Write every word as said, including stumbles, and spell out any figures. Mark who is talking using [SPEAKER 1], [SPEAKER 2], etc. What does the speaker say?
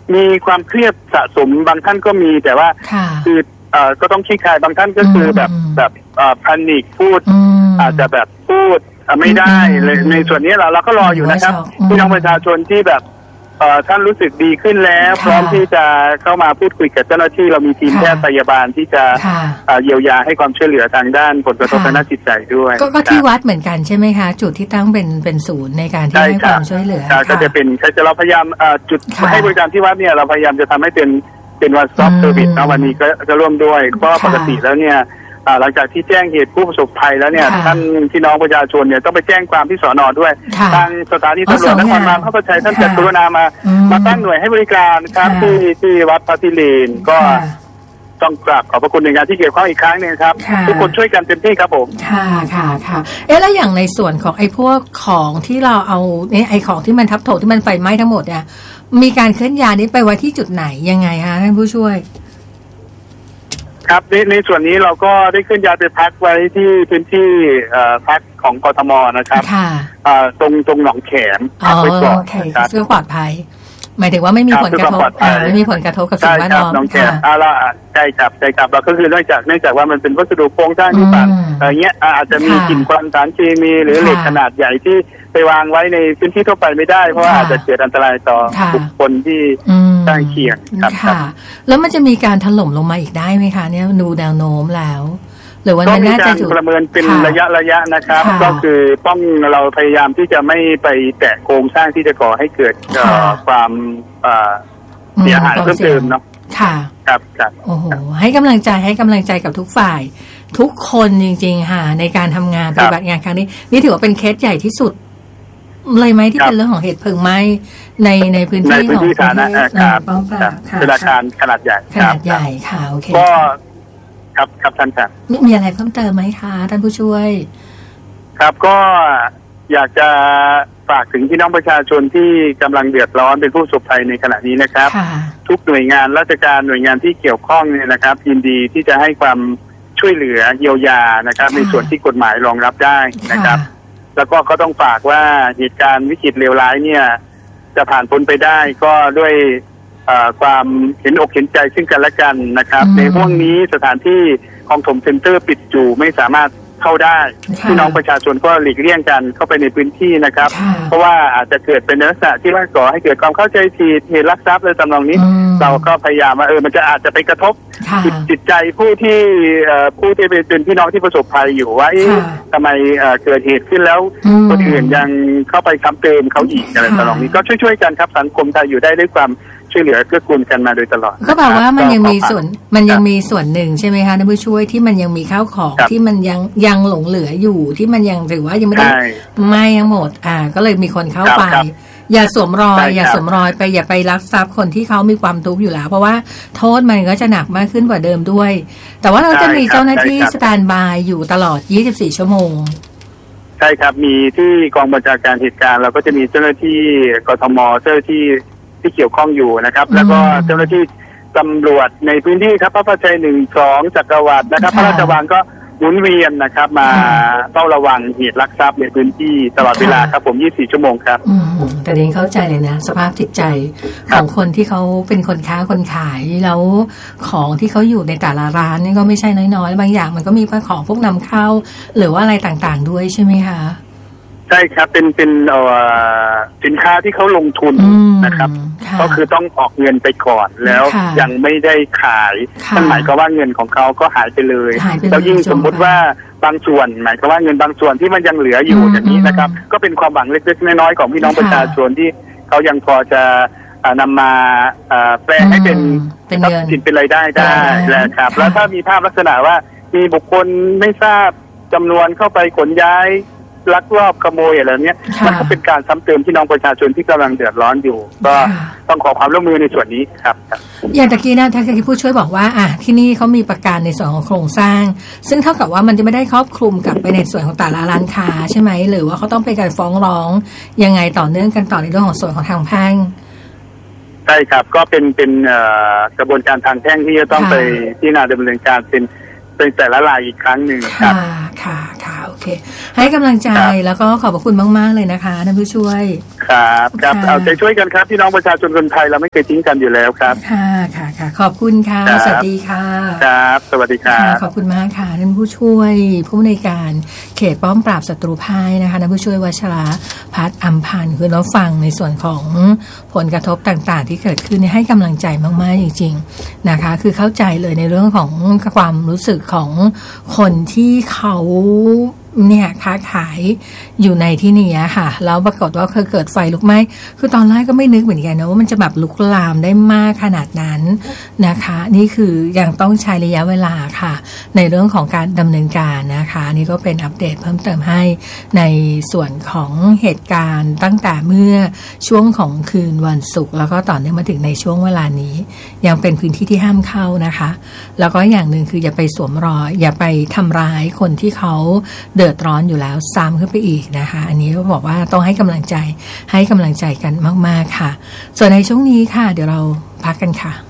[SPEAKER 1] มีความเครียดสะสมบางท่านก็มีแต่ว่าคือเอ่อก็ต้องขี้คายบางท่านก็คือแบบแบบเอ่อแพนิคพูดอาจจะแบบพูดไม่ได้เลยในส่วนนี้เราเราก็รออยู่นะครับพี่น้องประชาชนที่แบบเอ่อท่านรู้สึกดีขึ้นแล้วพร้อมที่จะเข้ามาพูดคุยกับเจ้าหน้าที่เรามีทีมแพทย์พยาบาลที่จะเยียวยาให้ความช่วยเหลือทางด้านผลกระทบทางด้านจิตใจด้วย
[SPEAKER 2] ก็ที่วัดเหมือนกันใช่ไหมคะจุดที่ตั้งเป็นเป็นศูนย์ในการที่ให้ความช่วยเหลือ
[SPEAKER 1] ก็จะเป็นเราพยายามจุดให้บริการที่วัดเนี่ยเราพยายามจะทำให้เป็นเป็นวันสต็อปเซอร์วิสนะวันนี้ก็จะร่วมด้วยเพราะปกติแล้วเนี่ยหลังจากที่แจ้งเหตุผู้ประสบภัยแล้วเนี่ยท่านพี่น้องประชาชนเนี่ยต้องไปแจ้งความที่สน.ด้วยทางสถานีตำรวจนครบาลพระประชัยท่านจะกรุณามามาตั้งหน่วยให้บริการครับที่ที่วัดพระศิรินก็ต้องกราบขอบพระคุณหน่วยงานที่เกี่ยวข้องอีกครั้งนึงครับทุกคนช่วยกันเต็มที่ครับผม
[SPEAKER 2] ค่ะค่ะค่ะเอ๊ะแล้วอย่างในส่วนของไอ้พวกของที่เราเอาเนี่ยไอ้ของที่มันทับถมที่มันไฟไหม้ทั้งหมดเนี่ยมีการเคลื่อนย้ายนี้ไปไว้ที่จุดไหนยังไงคะท่านผู้ช่วย
[SPEAKER 1] ครับในในส่วนนี้เราก็ได้เคลื่อนย้ายไปพักไว้ที่พื้นที่พักของกทมนะครับตรงตรงหนองแขม
[SPEAKER 2] พักไว้ก่อนนะครับเพื่อปลอดภัยหมายถึงว่าไม่มีผลกระทบไม่มีผลกระทบกับสิ่งแวดล้อม
[SPEAKER 1] หนองแขมอ่าละใช่ครับใช่ครับเราก็คือเนื่องจากเนื่องจากว่ามันเป็นวัสดุโครงสร้างที่ต่างอะไรเงี้ยอาจจะมีกลิ่นควันสารเคมีหรือเหล็กขนาดใหญ่ที่ไปวางไว้ในพื้นที่ทั่วไปไม่ได้เพราะว่าอาจจะเกิดอันตรายต่อบุคคลที่ใกล้เคียงครับ
[SPEAKER 2] แล้วมันจะมีการถล่มลงมาอีกได้ไหมคะเนี่ยดูแนวโน้มแล้วหรือว่า
[SPEAKER 1] มันน่าจะประเมินเป็นระยะระยะนะครับก็คือต้องเราพยายามที่จะไม่ไปแตะโครงสร้างที่จะก่อให้เกิดความเสียหายเพิ่มเติมเนาะ
[SPEAKER 2] ค่ะ
[SPEAKER 1] ครับครับ
[SPEAKER 2] โอ้โหให้กำลังใจให้กำลังใจกับทุกฝ่ายทุกคนจริงๆค่ะในการทำงานปฏิบัติงานครั้งนี้นี่ถือว่าเป็นเคสใหญ่ที่สุดเลยไหมที่เป็นเรื่องของเหตุเพลิงไหม้ในในพื้นที่ของ
[SPEAKER 1] สาธารณะครับเป็นอาคารขนาดใหญ่
[SPEAKER 2] ขนาดใหญ่ค่ะโอเค
[SPEAKER 1] ก็ครับครับท่านครับ
[SPEAKER 2] มีอะไรเพิ่มเติมไหมคะท่านผู้ช่วย
[SPEAKER 1] ครับก็อยากจะฝากถึงพี่น้องประชาชนที่กำลังเดือดร้อนเป็นผู้ประสบภัยในขณะนี้นะครับทุกหน่วยงานราชการหน่วยงานที่เกี่ยวข้องเนี่ยนะครับยินดีที่จะให้ความช่วยเหลือเยียวยานะครับในส่วนที่กฎหมายรองรับได้นะครับแล้วก็ก็ต้องฝากว่าเหตุการณ์วิกฤตเลวร้ายเนี่ยจะผ่านพ้นไปได้ก็ด้วยความเห็นอกเห็นใจซึ่งกันและกันนะครับในห่วงนี้สถานที่คลองถมเซ็นเตอร์ปิดอยู่ไม่สามารถเข้าได้พี่น้องประชาชนก็หลีกเลี่ยงกันเข้าไปในพื้นที่นะครับเพราะว่าอาจจะเกิดเป็นลักษณะที่ว่าก่อให้เกิดความเข้าใจผิดเหตุลักทรัพย์อะไรตำนองนี้เราก็พยายามว่าเออมันจะอาจจะไปกระทบจิตใจผู้ที่ผู้ที่เป็นพี่น้องที่ประสบภัยอยู่ว่าทำไมเกิดเหตุขึ้นแล้วคนอื่นยังเข้าไปซ้ำเติมเขาอีกอะไรตำนองนี้ก็ช่วยๆกันครับสังคมไทยอยู่ได้ด้วยความช่วยเหลือเกื้อกูลกันมาโดยตลอด
[SPEAKER 2] ก็แปลว่ามันยังมีส่วนมันยังมีส่วนหนึ่งใช่ไหมคะท่านผู้ช่วยที่มันยังมีข้าวของที่มันยังยังหลงเหลืออยู่ที่มันยังถือว่ายังไม่ได้ไหม้ทั้งหมดอ่าก็เลยมีคนเข้าไปอย่าสวมรอยอย่าสวมรอยไปอย่าไปลักทรัพย์คนที่เขามีความทุกข์อยู่แล้วเพราะว่าโทษมันก็จะหนักมากขึ้นกว่าเดิมด้วยแต่ว่าเราจะมีเจ้าหน้าที่สแตนบายอยู่ตลอดยี่สิบสี่ชั่วโมง
[SPEAKER 1] ใช่ครับมีที่กองบัญชาการเหตุการณ์เราก็จะมีเจ้าหน้าที่กทมเจ้าหน้าที่ที่เกี่ยวข้องอยู่นะครับแล้วก็เจ้าหน้าที่ตำรวจในพื้นที่ครับพระประชัยหนึ่งสองจักรวรรดินะครับพระราชวังก็หมุนเวียนนะครับมาเฝ้าระวังเหตุลักทรัพย์ในพื้นที่ตลอดเวลาครับผมยี่สิบสี่ชั่วโมงครับ
[SPEAKER 2] แต่นี้เข้าใจเลยนะสภาพจิตใจของคนที่เขาเป็นคนค้าคนขายแล้วของที่เขาอยู่ในแต่ละร้านนี่ก็ไม่ใช่น้อยๆบางอย่างมันก็มีของพวกนำเข้าหรือว่าอะไรต่างๆด้วยใช่ไหมคะ
[SPEAKER 1] ใช่ครับเป็นเป็นสินค้าที่เขาลงทุนนะครับก็คือต้องออกเงินไปก่อนแล้วยังไม่ได้ขายนั่นหมายความว่าเงินของเขาก็หายไปเลยแล้วยิ่งสมมติว่าบางส่วนหมายความว่าเงินบางส่วนที่มันยังเหลืออยู่อย่างนี้นะครับก็เป็นความหวังเล็กๆน้อยๆของพี่น้องประชาชนที่เขายังพอจะนำมาแปลงให้เป็นทรัพย์สินเป็นรายได้ได้แล้วครับแล้วถ้ามีภาพลักษณะว่ามีบุคคลไม่ทราบจำนวนเข้าไปขนย้ายลักลอบขโมยอะไรเนี้ยมันก็เป็นการซ้ำเติมพี่น้องประชาชนที่กำลังเดือดร้อนอยู่ก็ต้องขอความร่วมมือในส่วนนี้ครับ
[SPEAKER 2] อย่างตะกี้นะท่านผู้ช่วยบอกว่าอ่ะที่นี่เขามีประกันในส่วนของโครงสร้างซึ่งเท่ากับว่ามันจะไม่ได้ครอบคลุมกับไปในส่วนของแต่ละร้านค้าใช่ไหมหรือว่าเขาต้องไปการฟ้องร้องยังไงต่อเนื่องกันต่อในเรื่องของส่วนของทางแพ่ง
[SPEAKER 1] ใช่ครับก็เป็นเป็นกระบวนการทางแพ่งที่จะต้องไปพิจารณาดำเนินการเป็นเป็นแต่ละรายอีกครั้งหนึ่งครับ
[SPEAKER 2] ค่ะค่ะโอเคให้กำลังใจแล้วก็ขอบพระคุณมากๆเลยนะคะท่านผู้ช่วย
[SPEAKER 1] ครับครับเอาใจช่วยกันครับพี่น้องประชาชนคนไทยเราไม่เคยทิ้งกันอยู่แล้วครับ
[SPEAKER 2] ค่ะค่ะค่ะขอบคุณค่ะสวัสดีค่ะ
[SPEAKER 1] ครับสวัสดีครับ
[SPEAKER 2] ขอบคุณมากค่ะท่านผู้ช่วยผู้อำนวยการเขตป้อมปราบศัตรูภัยนะคะท่านผู้ช่วยวัชราพัฒน์อัมพันธ์คือเราฟังในส่วนของผลกระทบต่างๆที่เกิดขึ้นให้กำลังใจมากๆจริงๆนะคะคือเข้าใจเลยในเรื่องของความรู้สึกของคนที่เขาเนี่ยค้าขายอยู่ในที่นี้ค่ะแล้วปรากฏว่าเคยเกิดไฟลุกไหม้คือตอนแรกก็ไม่นึกเหมือนกันนะว่ามันจะแบบลุกลามได้มากขนาดนั้นนะคะนี่คือยังต้องใช้ระยะเวลาค่ะในเรื่องของการดำเนินการนะคะนี่ก็เป็นอัปเดตเพิ่มเติมให้ในส่วนของเหตุการณ์ตั้งแต่เมื่อช่วงของคืนวันศุกร์แล้วก็ต่อเนื่องมาถึงในช่วงเวลานี้ยังเป็นพื้นที่ที่ห้ามเข้านะคะแล้วก็อย่างหนึ่งคืออย่าไปสวมรอยอย่าไปทำร้ายคนที่เขาเดือดร้อนอยู่แล้วซ้ำขึ้นไปอีกนะคะอันนี้ก็บอกว่าต้องให้กำลังใจให้กำลังใจกันมากๆค่ะส่วนในช่วงนี้ค่ะเดี๋ยวเราพักกันค่ะ